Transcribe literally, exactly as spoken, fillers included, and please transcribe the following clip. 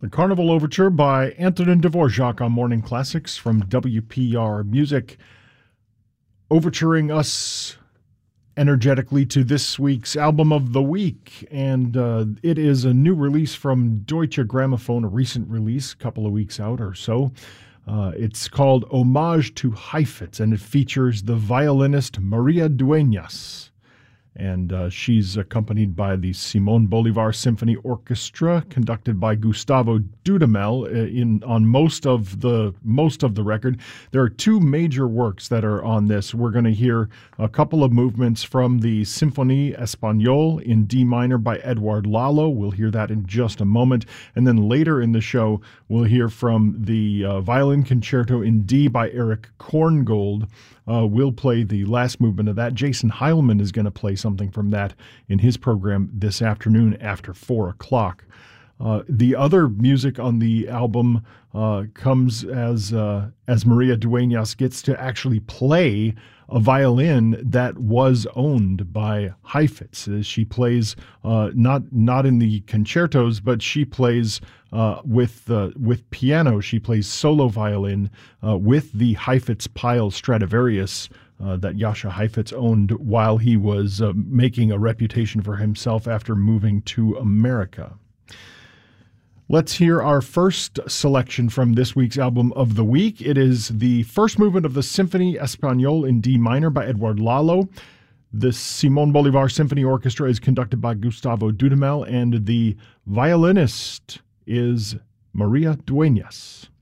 The Carnival Overture by Antonin Dvorak on Morning Classics from W P R Music, overturing us energetically to this week's album of the week. And uh, it is a new release from Deutsche Grammophon, a recent release, a couple of weeks out or so. Uh, it's called Homage to Heifetz, and it features the violinist Maria Dueñas. And uh, she's accompanied by the Simón Bolívar Symphony Orchestra, conducted by Gustavo Dudamel uh, in on most of the most of the record. There are two major works that are on this. We're going to hear a couple of movements from the Symphonie Espagnole in D minor by Eduard Lalo. We'll hear that in just a moment. And then later in the show, we'll hear from the uh, Violin Concerto in D by Erich Korngold. Uh, we'll play the last movement of that. Jason Heilman is going to play something from that in his program this afternoon after four o'clock. Uh, the other music on the album uh, comes as uh, as Maria Dueñas gets to actually play a violin that was owned by Heifetz. Uh, She plays uh, not not in the concertos, but she plays uh, with uh, with piano. She plays solo violin uh, with the Heifetz Pyle Stradivarius uh, that Jascha Heifetz owned while he was uh, making a reputation for himself after moving to America. Let's hear our first selection from this week's album of the week. It is the first movement of the Symphonie Espagnole in D minor by Eduard Lalo. The Simón Bolívar Symphony Orchestra is conducted by Gustavo Dudamel, and the violinist is Maria Dueñas.